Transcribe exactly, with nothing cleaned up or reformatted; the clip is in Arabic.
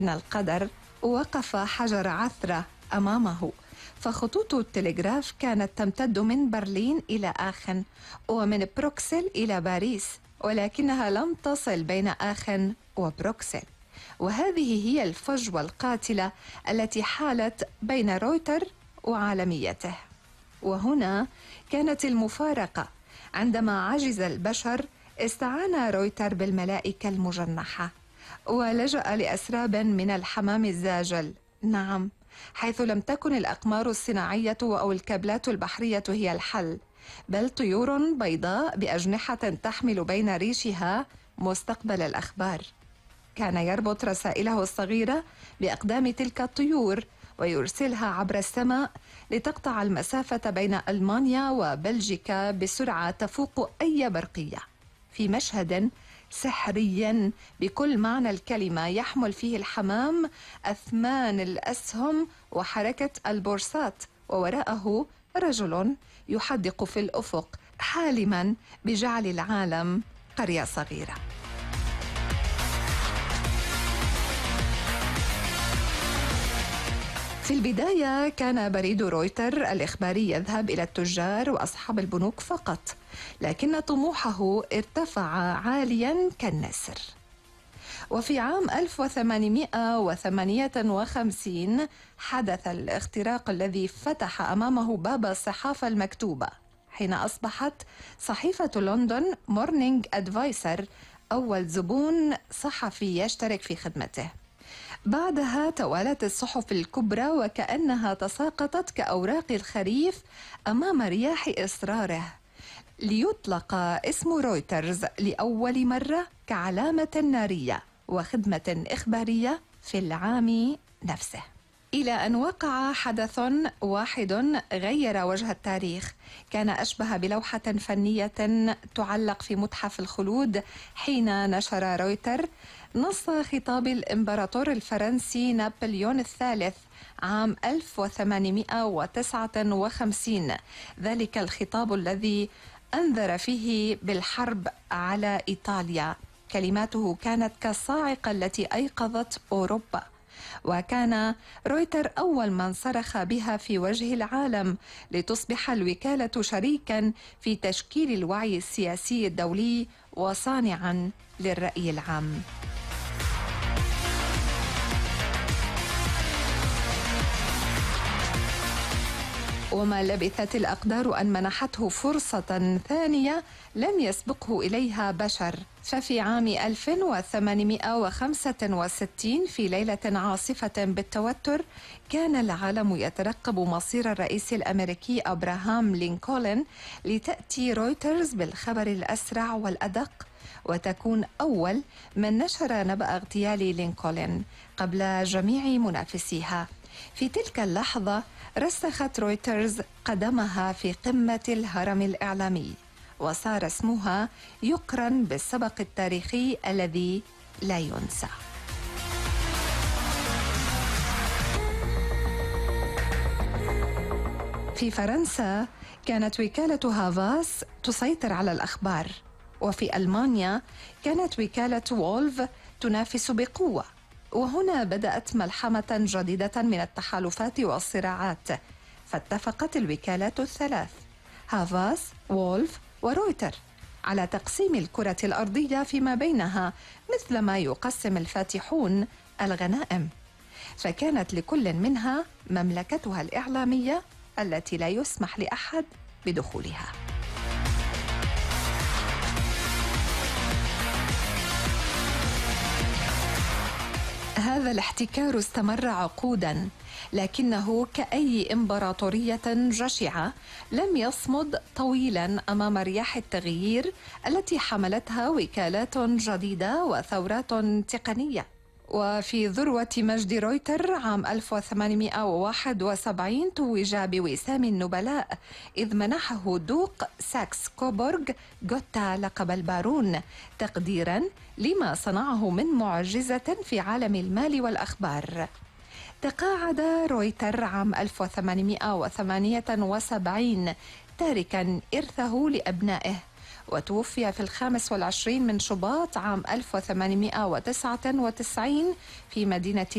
القدر وقف حجر عثرة أمامه، فخطوط التلغراف كانت تمتد من برلين إلى آخن ومن بروكسل إلى باريس، ولكنها لم تصل بين آخن وبروكسل. وهذه هي الفجوة القاتلة التي حالت بين رويتر وعالميته. وهنا كانت المفارقة، عندما عجز البشر استعان رويتر بالملائكة المجنحة ولجأ لأسراب من الحمام الزاجل، نعم، حيث لم تكن الأقمار الصناعية أو الكابلات البحرية هي الحل، بل طيور بيضاء بأجنحة تحمل بين ريشها مستقبل الأخبار. كان يربط رسائله الصغيرة بأقدام تلك الطيور ويرسلها عبر السماء لتقطع المسافة بين ألمانيا وبلجيكا بسرعة تفوق أي برقية، في مشهد سحريا بكل معنى الكلمة يحمل فيه الحمام أثمان الأسهم وحركة البورصات، ووراءه رجل يحدق في الأفق حالما بجعل العالم قرية صغيرة. في البداية كان بريد رويتر الإخباري يذهب إلى التجار وأصحاب البنوك فقط، لكن طموحه ارتفع عاليا كالنسر. وفي عام ألف وثمانمائة وثمانية وخمسين حدث الاختراق الذي فتح أمامه باب الصحافة المكتوبة، حين أصبحت صحيفة لندن مورنينج أدفايسر أول زبون صحفي يشترك في خدمته. بعدها توالت الصحف الكبرى وكأنها تساقطت كأوراق الخريف أمام رياح إصراره، ليطلق اسم رويترز لأول مرة كعلامة نارية وخدمة إخبارية في العام نفسه. إلى أن وقع حدث واحد غير وجه التاريخ، كان أشبه بلوحة فنية تعلق في متحف الخلود، حين نشر رويتر نص خطاب الإمبراطور الفرنسي نابليون الثالث عام ألف وثمانمائة وتسعة وخمسين، ذلك الخطاب الذي أنذر فيه بالحرب على إيطاليا. كلماته كانت كالصاعقة التي أيقظت أوروبا، وكان رويتر أول من صرخ بها في وجه العالم لتصبح الوكالة شريكا في تشكيل الوعي السياسي الدولي وصانعا للرأي العام. وما لبثت الأقدار أن منحته فرصة ثانية لم يسبقه إليها بشر، ففي عام ألف وثمانمائة وخمسة وستين في ليلة عاصفة بالتوتر كان العالم يترقب مصير الرئيس الأمريكي أبراهام لينكولن، لتأتي رويترز بالخبر الأسرع والأدق وتكون أول من نشر نبأ اغتيال لينكولن قبل جميع منافسيها. في تلك اللحظة رسخت رويترز قدمها في قمة الهرم الإعلامي، وصار اسمها يقرن بالسبق التاريخي الذي لا ينسى. في فرنسا كانت وكالة هافاس تسيطر على الأخبار، وفي ألمانيا كانت وكالة وولف تنافس بقوة. وهنا بدأت ملحمة جديدة من التحالفات والصراعات، فاتفقت الوكالات الثلاث هافاس وولف ورويتر على تقسيم الكرة الأرضية فيما بينها مثلما يقسم الفاتحون الغنائم، فكانت لكل منها مملكتها الإعلامية التي لا يسمح لأحد بدخولها. هذا الاحتكار استمر عقوداً، لكنه كأي إمبراطورية جشعة لم يصمد طويلاً أمام رياح التغيير التي حملتها وكالات جديدة وثورات تقنية. وفي ذروة مجد رويتر عام ألف وثمانمائة وواحد وسبعين توج بوسام النبلاء، إذ منحه دوق ساكس كوبورغ غوتا لقب البارون تقديرا لما صنعه من معجزة في عالم المال والأخبار. تقاعد رويتر عام ألف وثمانمائة وثمانية وسبعين تاركا إرثه لأبنائه، وتوفي في الخامس والعشرين من شباط عام ألف وثمانمائة وتسعة وتسعين في مدينة